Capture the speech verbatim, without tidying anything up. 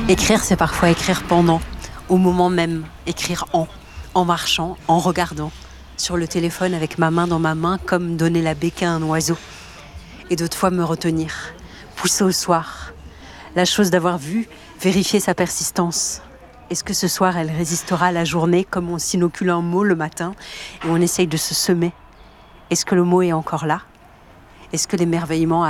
Écrire, c'est parfois écrire pendant, au moment même, écrire en, en marchant, en regardant, sur le téléphone avec ma main dans ma main, comme donner la béquille à un oiseau. Et d'autres fois me retenir, pousser au soir. La chose d'avoir vu, vérifier sa persistance. Est-ce que ce soir, elle résistera à la journée comme on s'inocule un mot le matin et on essaye de se semer? Est-ce que le mot est encore là? Est-ce que l'émerveillement